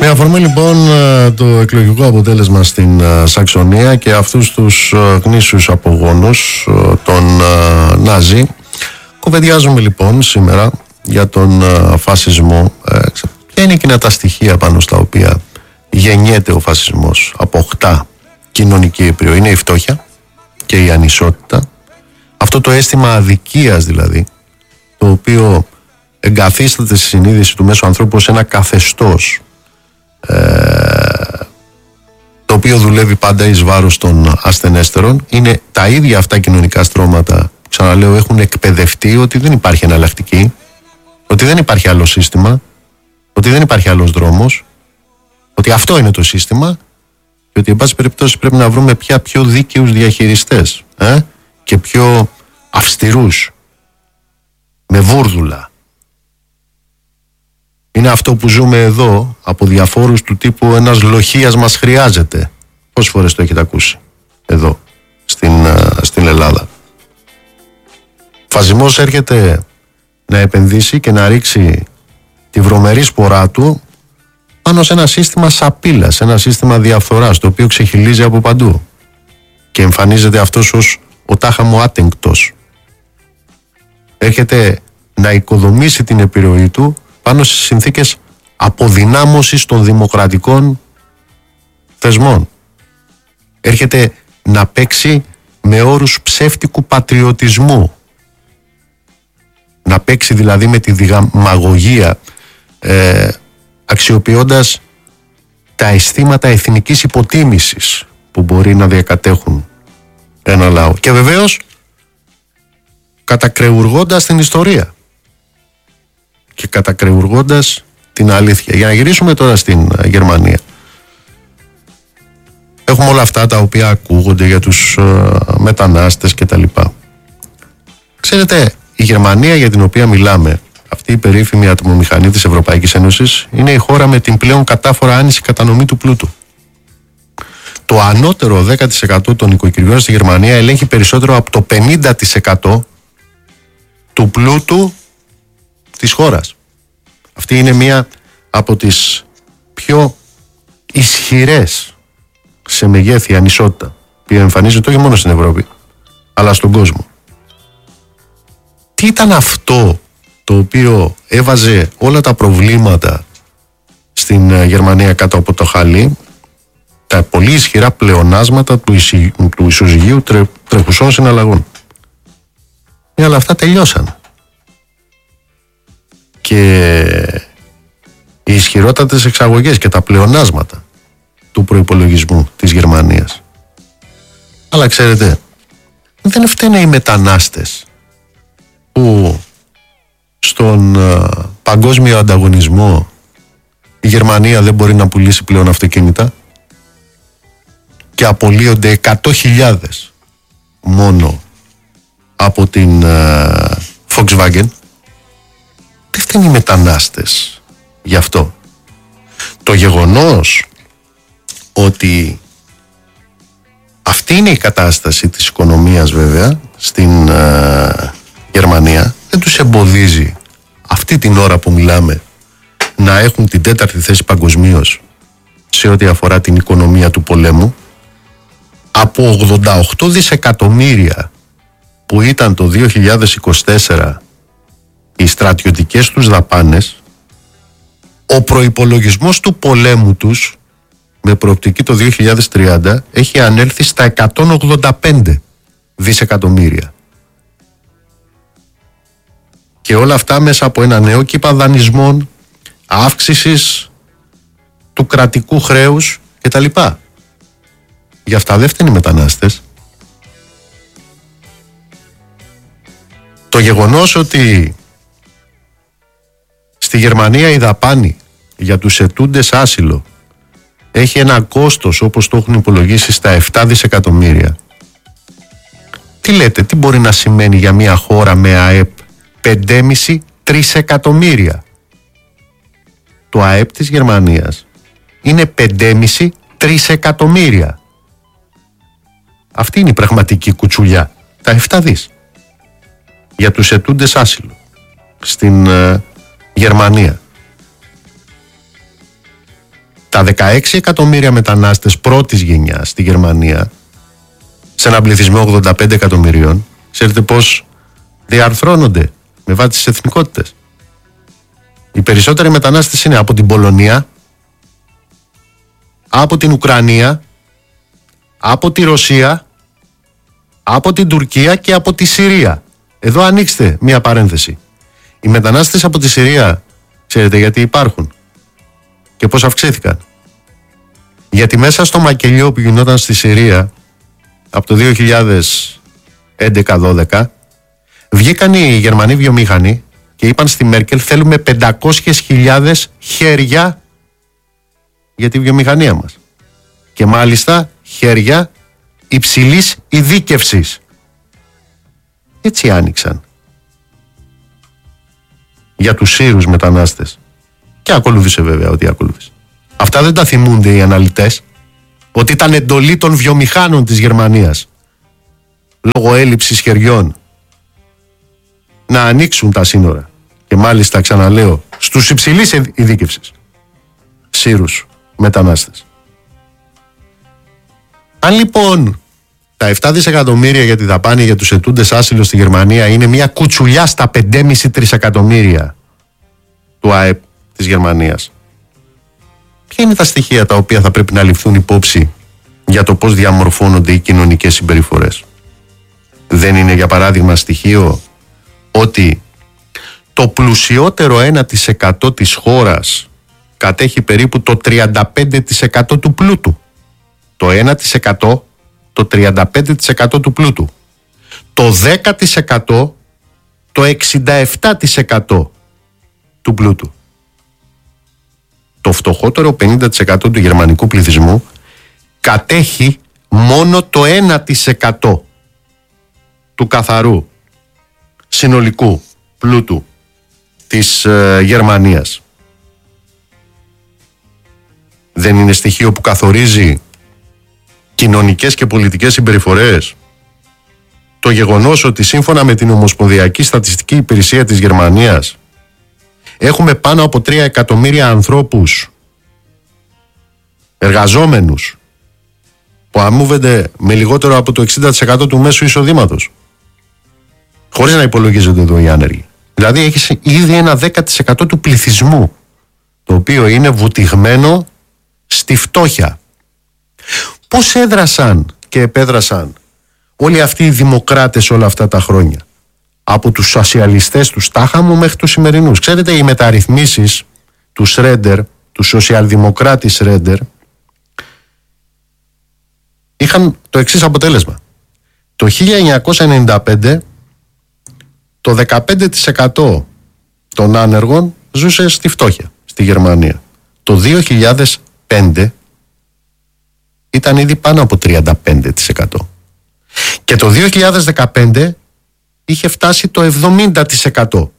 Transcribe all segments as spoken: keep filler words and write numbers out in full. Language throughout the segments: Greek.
Με αφορμή λοιπόν το εκλογικό αποτέλεσμα στην Σαξονία και αυτούς τους γνήσιους απογόνους των Νάζι, κουβεντιάζουμε λοιπόν σήμερα για τον φασισμό. Ποια είναι εκείνα τα στοιχεία πάνω στα οποία γεννιέται ο φασισμός, αποκτά κοινωνική έπριο? Είναι η φτώχεια και η ανισότητα, αυτό το αίσθημα αδικίας δηλαδή, το οποίο εγκαθίσταται στη συνείδηση του μέσου ανθρώπου σε ένα καθεστώς Ε, το οποίο δουλεύει πάντα εις βάρος των ασθενέστερων. Είναι τα ίδια αυτά κοινωνικά στρώματα, ξαναλέω, έχουν εκπαιδευτεί ότι δεν υπάρχει εναλλακτική, ότι δεν υπάρχει άλλο σύστημα, ότι δεν υπάρχει άλλος δρόμος, ότι αυτό είναι το σύστημα και ότι εν πάση περιπτώσει πρέπει να βρούμε πια πιο δίκαιους διαχειριστές ε? και πιο αυστηρούς, με βούρδουλα. Είναι αυτό που ζούμε εδώ από διαφόρους του τύπου ένας λοχείας μας χρειάζεται. Πόσες φορές το έχετε ακούσει εδώ στην, στην Ελλάδα? Ο φασισμός έρχεται να επενδύσει και να ρίξει τη βρωμερή σπορά του πάνω σε ένα σύστημα σαπίλας, ένα σύστημα διαφθοράς, το οποίο ξεχυλίζει από παντού και εμφανίζεται αυτός ως ο τάχα μου άτεγκτος. Έρχεται να οικοδομήσει την επιρροή του πάνω σε συνθήκες αποδυνάμωσης των δημοκρατικών θεσμών. Έρχεται να παίξει με όρους ψεύτικου πατριωτισμού. Να παίξει δηλαδή με τη δημαγωγία, ε, αξιοποιώντας τα αισθήματα εθνικής υποτίμησης που μπορεί να διακατέχουν ένα λαό. Και βεβαίως κατακρεουργώντας την ιστορία και κατακρεουργώντας την αλήθεια. Για να γυρίσουμε τώρα στην Γερμανία. Έχουμε όλα αυτά τα οποία ακούγονται για τους uh, μετανάστες και τα λοιπά. Ξέρετε, η Γερμανία για την οποία μιλάμε, αυτή η περίφημη ατμομηχανή της Ευρωπαϊκής Ένωσης, είναι η χώρα με την πλέον κατάφορα άνηση κατανομή του πλούτου. Το ανώτερο δέκα τοις εκατό των οικοκυριών στη Γερμανία ελέγχει περισσότερο από το πενήντα τοις εκατό του πλούτου της χώρας. Αυτή είναι μία από τις πιο ισχυρές σε μεγέθη ανισότητα που εμφανίζεται όχι μόνο στην Ευρώπη αλλά στον κόσμο. Τι ήταν αυτό το οποίο έβαζε όλα τα προβλήματα στην Γερμανία κάτω από το χαλί? Τα πολύ ισχυρά πλεονάσματα του, ισι... του ισοζυγίου τρε... τρεχουσών συναλλαγών. Ε, αλλά αυτά τελειώσαν. Και οι ισχυρότατες εξαγωγές και τα πλεονάσματα του προϋπολογισμού της Γερμανίας. Αλλά ξέρετε, δεν φταίνε οι μετανάστες που στον uh, παγκόσμιο ανταγωνισμό η Γερμανία δεν μπορεί να πουλήσει πλέον αυτοκίνητα και απολύονται εκατό χιλιάδες μόνο από την uh, Volkswagen. Δεν φταίνουν οι μετανάστες γι' αυτό. Το γεγονός ότι αυτή είναι η κατάσταση της οικονομίας βέβαια στην uh, Γερμανία δεν τους εμποδίζει αυτή την ώρα που μιλάμε να έχουν την τέταρτη θέση παγκοσμίως σε ό,τι αφορά την οικονομία του πολέμου. Από ογδόντα οκτώ δισεκατομμύρια που ήταν το δύο χιλιάδες είκοσι τέσσερα οι στρατιωτικές τους δαπάνες, ο προϋπολογισμός του πολέμου τους με προοπτική το δύο χιλιάδες τριάντα έχει ανέλθει στα εκατόν ογδόντα πέντε δισεκατομμύρια. Και όλα αυτά μέσα από ένα νέο κύμα δανεισμών, αύξησης του κρατικού χρέους κτλ. Γι' αυτά δεν φταίνουν οι μετανάστες. Το γεγονός ότι στη Γερμανία η δαπάνη για τους αιτούντες άσυλο έχει ένα κόστος όπως το έχουν υπολογίσει στα επτά δισεκατομμύρια. Τι λέτε, τι μπορεί να σημαίνει για μια χώρα με ΑΕΠ πέντε κόμμα πέντε τρισεκατομμύρια? Το ΑΕΠ της Γερμανίας είναι πέντε κόμμα πέντε τρισεκατομμύρια. Αυτή είναι η πραγματική κουτσουλιά. Τα επτά δις για τους αιτούντες άσυλο στην uh, Γερμανία. τα δεκαέξι εκατομμύρια μετανάστες πρώτης γενιάς στη Γερμανία, σε έναν πληθυσμό ογδόντα πέντε εκατομμυρίων, ξέρετε πώς διαρθρώνονται με βάση τις εθνικότητες? Οι περισσότεροι μετανάστες είναι από την Πολωνία, από την Ουκρανία, από τη Ρωσία, από την Τουρκία και από τη Συρία. Εδώ ανοίξτε μία παρένθεση. Οι μετανάστες από τη Συρία, ξέρετε γιατί υπάρχουν και πώς αυξήθηκαν? Γιατί μέσα στο μακελιό που γινόταν στη Συρία από το δύο χιλιάδες έντεκα δώδεκα βγήκαν οι Γερμανοί βιομήχανοι και είπαν στη Μέρκελ: θέλουμε πεντακόσιες χιλιάδες χέρια για τη βιομηχανία μας, και μάλιστα χέρια υψηλής ειδίκευσης. Έτσι άνοιξαν για τους Σύρους μετανάστες. Και ακολούθησε βέβαια ό,τι ακολούθησε. Αυτά δεν τα θυμούνται οι αναλυτές, ότι ήταν εντολή των βιομηχάνων της Γερμανίας, λόγω έλλειψης χεριών, να ανοίξουν τα σύνορα. Και μάλιστα, ξαναλέω, στους υψηλής ειδίκευσης Σύρους μετανάστες. Αν λοιπόν τα επτά δισεκατομμύρια για τη δαπάνη για τους ετούντες άσυλο στη Γερμανία είναι μια κουτσουλιά στα πέντε κόμμα πέντε τρισεκατομμύρια του ΑΕΠ της Γερμανίας, ποια είναι τα στοιχεία τα οποία θα πρέπει να ληφθούν υπόψη για το πώς διαμορφώνονται οι κοινωνικές συμπεριφορές? Δεν είναι, για παράδειγμα, στοιχείο ότι το πλουσιότερο ένα τοις εκατό της χώρας κατέχει περίπου το τριάντα πέντε τοις εκατό του πλούτου? Το ένα τοις εκατό, το τριάντα πέντε τοις εκατό του πλούτου. Το δέκα τοις εκατό, το εξήντα επτά τοις εκατό του πλούτου. Το φτωχότερο πενήντα τοις εκατό του γερμανικού πληθυσμού κατέχει μόνο το ένα τοις εκατό του καθαρού συνολικού πλούτου της ε, Γερμανίας. Δεν είναι στοιχείο που καθορίζει κοινωνικές και πολιτικές συμπεριφορές το γεγονός ότι σύμφωνα με την Ομοσπονδιακή Στατιστική Υπηρεσία της Γερμανίας έχουμε πάνω από τρία εκατομμύρια ανθρώπους εργαζόμενους που αμείβονται με λιγότερο από το εξήντα τοις εκατό του μέσου εισοδήματος, χωρίς να υπολογίζονται εδώ οι άνεργοι. Δηλαδή έχεις ήδη ένα δέκα τοις εκατό του πληθυσμού το οποίο είναι βουτυγμένο στη φτώχεια. Πώς έδρασαν και επέδρασαν όλοι αυτοί οι δημοκράτες όλα αυτά τα χρόνια, από τους σοσιαλιστές του Στάχαμου μέχρι τους σημερινούς? Ξέρετε, οι μεταρρυθμίσεις του Σρέντερ, του σοσιαλδημοκράτη Σρέντερ, είχαν το εξής αποτέλεσμα. Το χίλια εννιακόσια ενενήντα πέντε το δεκαπέντε τοις εκατό των άνεργων ζούσε στη φτώχεια στη Γερμανία. Το δύο χιλιάδες πέντε ήταν ήδη πάνω από τριάντα πέντε τοις εκατό. Και το δύο χιλιάδες δεκαπέντε είχε φτάσει το εβδομήντα τοις εκατό.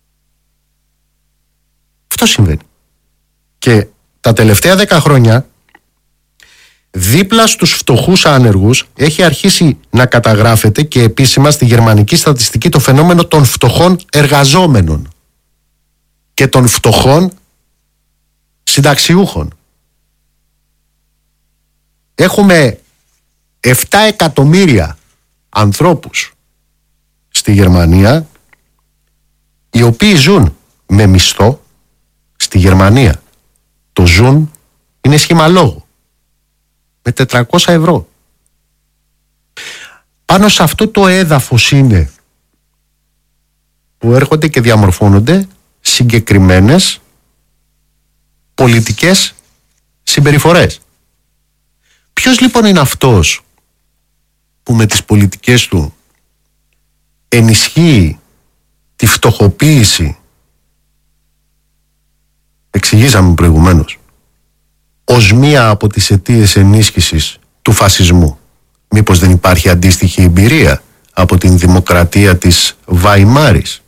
Αυτό συμβαίνει. Και τα τελευταία δέκα χρόνια, δίπλα στους φτωχούς άνεργους, έχει αρχίσει να καταγράφεται και επίσημα στη γερμανική στατιστική το φαινόμενο των φτωχών εργαζόμενων και των φτωχών συνταξιούχων. Έχουμε επτά εκατομμύρια ανθρώπους στη Γερμανία οι οποίοι ζουν με μισθό στη Γερμανία. Το ζουν είναι σχήμα λόγου, με τετρακόσια ευρώ. Πάνω σε αυτό το έδαφος είναι που έρχονται και διαμορφώνονται συγκεκριμένες πολιτικές συμπεριφορές. Ποιος λοιπόν είναι αυτός που με τις πολιτικές του ενισχύει τη φτωχοποίηση, εξηγήσαμε προηγουμένως, ως μία από τις αιτίες ενίσχυσης του φασισμού? Μήπως δεν υπάρχει αντίστοιχη εμπειρία από την δημοκρατία της Βαϊμάρης?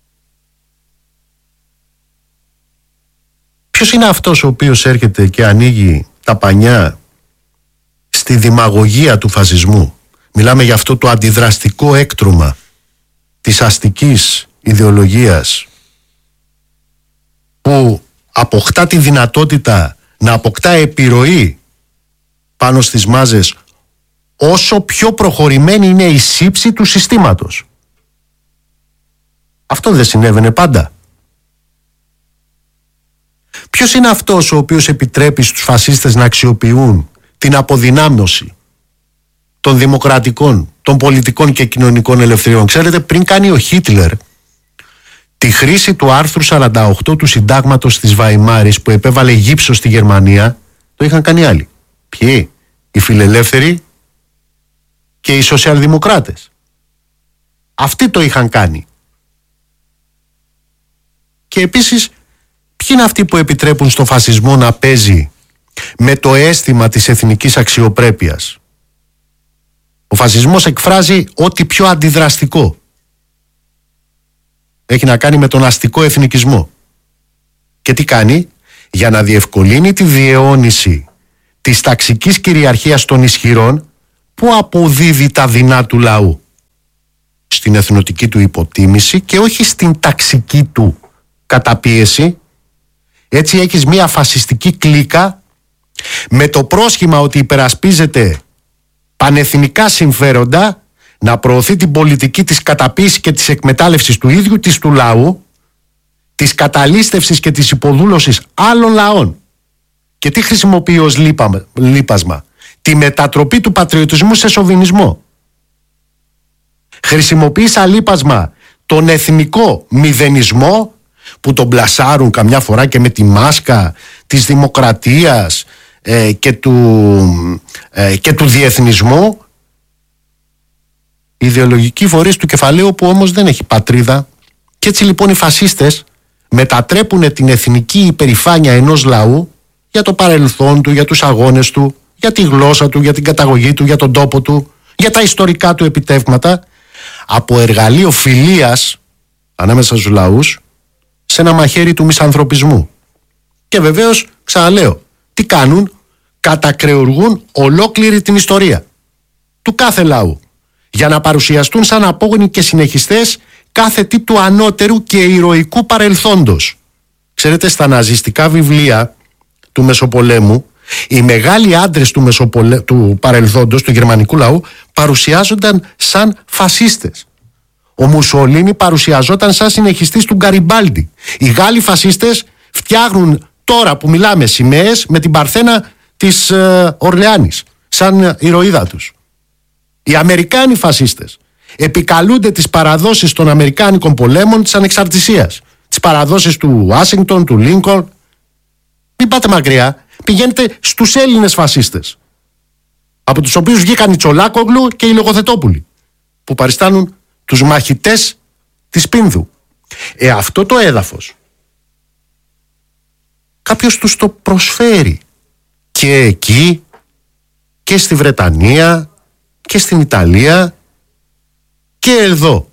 Ποιος είναι αυτός ο οποίος έρχεται και ανοίγει τα πανιά στη δημαγωγία του φασισμού? Μιλάμε για αυτό το αντιδραστικό έκτρωμα της αστικής ιδεολογίας που αποκτά τη δυνατότητα να αποκτά επιρροή πάνω στις μάζες όσο πιο προχωρημένη είναι η σύψη του συστήματος. Αυτό δεν συνέβαινε πάντα. Ποιος είναι αυτός ο οποίος επιτρέπει στους φασίστες να αξιοποιούν την αποδυνάμωση των δημοκρατικών, των πολιτικών και κοινωνικών ελευθεριών? Ξέρετε, πριν κάνει ο Χίτλερ τη χρήση του άρθρου σαράντα οκτώ του συντάγματος της Βαϊμάρης που επέβαλε γύψο στη Γερμανία, το είχαν κάνει άλλοι. Ποιοι? Οι φιλελεύθεροι και οι σοσιαλδημοκράτες. Αυτοί το είχαν κάνει. Και επίσης, ποιοι είναι αυτοί που επιτρέπουν στο φασισμό να παίζει με το αίσθημα της εθνικής αξιοπρέπειας? Ο φασισμός εκφράζει ό,τι πιο αντιδραστικό. Έχει να κάνει με τον αστικό εθνικισμό. Και τι κάνει? Για να διευκολύνει τη διαιώνιση της ταξικής κυριαρχίας των ισχυρών, που αποδίδει τα δεινά του λαού στην εθνοτική του υποτίμηση και όχι στην ταξική του καταπίεση. Έτσι έχεις μια φασιστική κλίκα με το πρόσχημα ότι υπερασπίζεται πανεθνικά συμφέροντα, να προωθεί την πολιτική της καταπίεσης και της εκμετάλλευσης του ίδιου της του λαού, της καταλήστευσης και της υποδούλωσης άλλων λαών. Και τι χρησιμοποιεί ως λίπα, λίπασμα? Τη μετατροπή του πατριωτισμού σε σοβινισμό. Χρησιμοποιεί σαν λίπασμα τον εθνικό μηδενισμό, που τον πλασάρουν καμιά φορά και με τη μάσκα της δημοκρατίας ε, και, του, ε, και του διεθνισμού. Ιδεολογικοί φορείς του κεφαλαίου που όμως δεν έχει πατρίδα. Και έτσι λοιπόν οι φασίστες μετατρέπουν την εθνική υπερηφάνεια ενός λαού για το παρελθόν του, για τους αγώνες του, για τη γλώσσα του, για την καταγωγή του, για τον τόπο του, για τα ιστορικά του επιτεύγματα, από εργαλείο φιλίας ανάμεσα στους λαούς σε ένα μαχαίρι του μισανθρωπισμού. Και βεβαίως, ξαναλέω, τι κάνουν? Κατακρεουργούν ολόκληρη την ιστορία του κάθε λαού για να παρουσιαστούν σαν απόγονοι και συνεχιστές κάθε τι του ανώτερου και ηρωικού παρελθόντος. Ξέρετε, στα ναζιστικά βιβλία του Μεσοπολέμου, οι μεγάλοι άντρες του, Μεσοπολέ... του παρελθόντος, του γερμανικού λαού, παρουσιάζονταν σαν φασίστες. Ο Μουσολίνι παρουσιαζόταν σαν συνεχιστής του Γκαριμπάλντι. Οι Γάλλοι φασίστες φτιάχνουν τώρα που μιλάμε σημαίες με την Παρθένα της ε, Ορλεάνης σαν ηρωίδα τους. Οι Αμερικάνοι φασίστες επικαλούνται τις παραδόσεις των Αμερικάνικων πολέμων της ανεξαρτησίας, τις παραδόσεις του Ουάσιγκτον, του Λίνκολν. Μην πάτε μακριά, πηγαίνετε στους Έλληνες φασίστες, από τους οποίους βγήκαν οι Τσολάκογλου και οι Λογοθετόπουλοι, που παριστάνουν τους μαχητές της Πίνδου. Ε, αυτό το έδαφος κάποιος τους το προσφέρει και εκεί και στη Βρετανία και στην Ιταλία και εδώ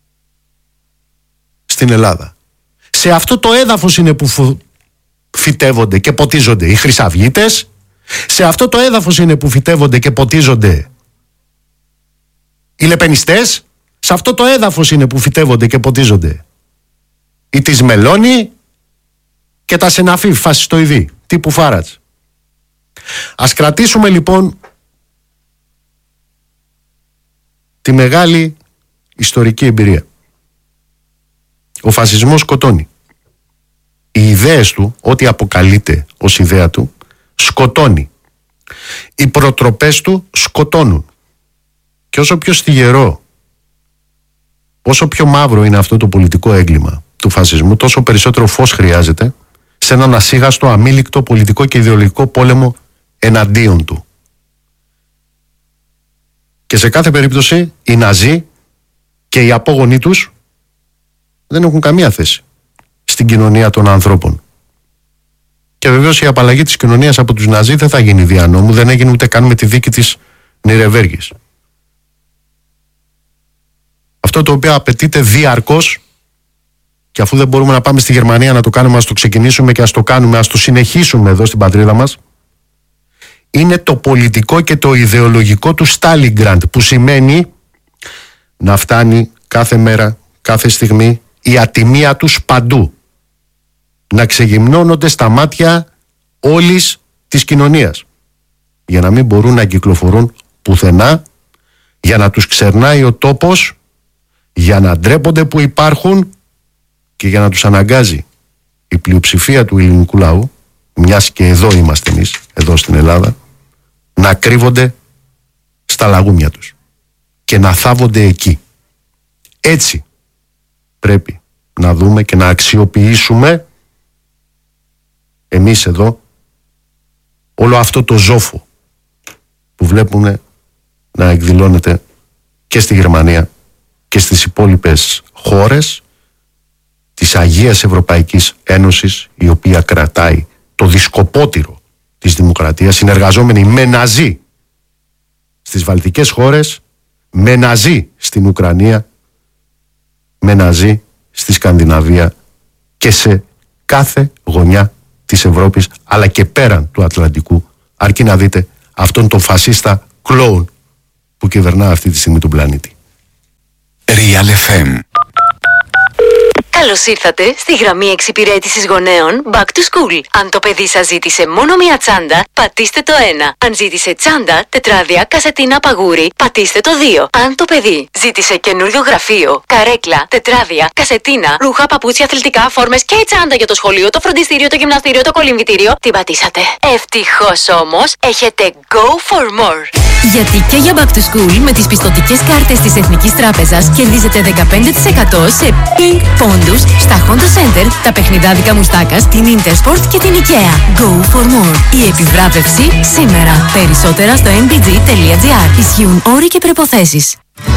στην Ελλάδα. Σε αυτό το έδαφος είναι που φυτεύονται και ποτίζονται οι χρυσαυγίτες, σε αυτό το έδαφος είναι που φυτεύονται και ποτίζονται οι λεπενιστές, σε αυτό το έδαφος είναι που φυτεύονται και ποτίζονται οι της Μελώνη και τα σεναφή φασιστοειδή τύπου Φάρατς. Ας κρατήσουμε λοιπόν τη μεγάλη ιστορική εμπειρία. Ο φασισμός σκοτώνει. Οι ιδέες του, ό,τι αποκαλείται ως ιδέα του, σκοτώνει. Οι προτροπές του σκοτώνουν. Και όσο πιο στιγερό, όσο πιο μαύρο είναι αυτό το πολιτικό έγκλημα του φασισμού, τόσο περισσότερο φως χρειάζεται σε έναν ασίγαστο, αμήλικτο πολιτικό και ιδεολογικό πόλεμο εναντίον του. Και σε κάθε περίπτωση οι Ναζί και οι απόγονοί τους δεν έχουν καμία θέση στην κοινωνία των ανθρώπων. Και βεβαίως η απαλλαγή της κοινωνίας από τους Ναζί δεν θα γίνει δια νόμου, δεν έγινε ούτε καν με τη δίκη της Νιρεβέργης. Αυτό το οποίο απαιτείται διαρκώς, και αφού δεν μπορούμε να πάμε στη Γερμανία να το κάνουμε, ας το ξεκινήσουμε και ας το κάνουμε, ας το συνεχίσουμε εδώ στην πατρίδα μας, είναι το πολιτικό και το ιδεολογικό του Στάλινγκραντ, που σημαίνει να φτάνει κάθε μέρα, κάθε στιγμή η ατιμία τους παντού, να ξεγυμνώνονται στα μάτια όλης της κοινωνίας, για να μην μπορούν να κυκλοφορούν πουθενά, για να τους ξερνάει ο τόπος, για να ντρέπονται που υπάρχουν και για να τους αναγκάζει η πλειοψηφία του ελληνικού λαού, μιας και εδώ είμαστε εμείς, εδώ στην Ελλάδα, να κρύβονται στα λαγούμια τους και να θάβονται εκεί. Έτσι πρέπει να δούμε και να αξιοποιήσουμε εμείς εδώ όλο αυτό το ζόφο που βλέπουμε να εκδηλώνεται και στη Γερμανία και στις υπόλοιπες χώρες της Αγίας Ευρωπαϊκής Ένωσης, η οποία κρατάει το δισκοπότηρο της δημοκρατίας, συνεργαζόμενοι με Ναζί στις βαλτικές χώρες, με Ναζί στην Ουκρανία, με Ναζί στη Σκανδιναβία και σε κάθε γωνιά της Ευρώπης, αλλά και πέραν του Ατλαντικού, αρκεί να δείτε αυτόν τον φασίστα κλόουν που κυβερνά αυτή τη στιγμή τον πλανήτη. Real εφ εμ. Καλώς ήρθατε στη γραμμή εξυπηρέτησης γονέων Back to School. Αν το παιδί σας ζήτησε μόνο μία τσάντα, πατήστε το ένα. Αν ζήτησε τσάντα, τετράδια, κασετίνα, παγούρι, πατήστε το δύο. Αν το παιδί ζήτησε καινούριο γραφείο, καρέκλα, τετράδια, κασετίνα, ρούχα, παπούτσια, αθλητικά, φόρμες και τσάντα για το σχολείο, το φροντιστήριο, το γυμναστήριο, το κολυμβητήριο, την πατήσατε. Ευτυχώς όμως, έχετε Go for More. Γιατί και για Back to School με τις πιστωτικές κάρτες της Εθνικής Τράπεζας κερδίζετε δεκαπέντε τοις εκατό σε Pink πόντους στα Honda Center, τα παιχνιδάδικα Μουστάκας, την Intersport και την IKEA. Go for more. Η επιβράβευση σήμερα. Περισσότερα στο εν μπι τζι τελεία τζι άρ. Ισχύουν όροι και προϋποθέσεις.